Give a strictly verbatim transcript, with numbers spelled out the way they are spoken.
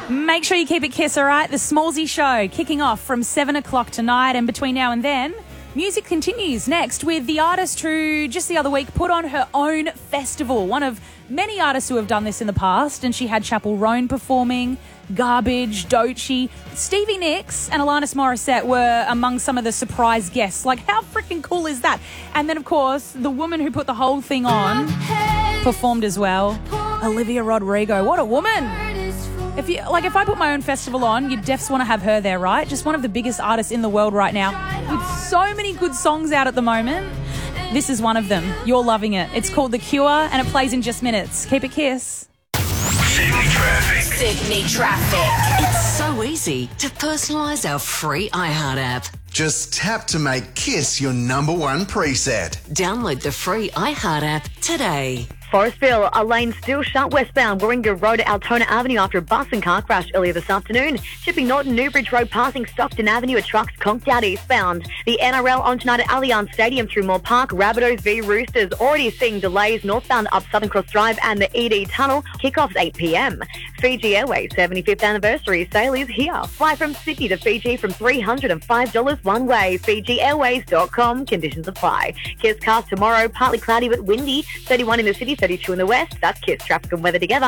Make sure you keep it Kiss, all right? The Smallsy Show kicking off from seven o'clock tonight, and between now and then, music continues next with the artist who just the other week put on her own festival. One of many artists who have done this in the past, and she had Chapel Roan performing, Garbage, Doechii, Stevie Nicks and Alanis Morissette were among some of the surprise guests. Like, how freaking cool is that? And then, of course, the woman who put the whole thing on performed as well, Olivia Rodrigo. What a woman! If you like, if I put my own festival on, you'd defs want to have her there, right? Just one of the biggest artists in the world right now, with so many good songs out at the moment. This is one of them. You're loving it. It's called The Cure, and it plays in just minutes. Keep it Kiss. Sydney Traffic. Sydney Traffic. It's so easy to personalise our free iHeart app. Just tap to make Kiss your number one preset. Download the free iHeart app today. Forestville, a lane still shut westbound Warringah Road, Altona Avenue after a bus and car crash earlier this afternoon. Shipping Norton Newbridge Road passing Stockton Avenue, a truck's conked out eastbound. The N R L on tonight at Allianz Stadium through Moore Park. Rabbitohs v Roosters already seeing delays northbound up Southern Cross Drive and the E D Tunnel. Kickoff's eight p.m. Fiji Airways seventy-fifth anniversary sale is here. Fly from Sydney to Fiji from three hundred five dollars one way. Fiji Airways dot com. Conditions apply. Kiss cast tomorrow, partly cloudy but windy. thirty-one in the city, thirty-two in the west. That's Kiss traffic and weather together.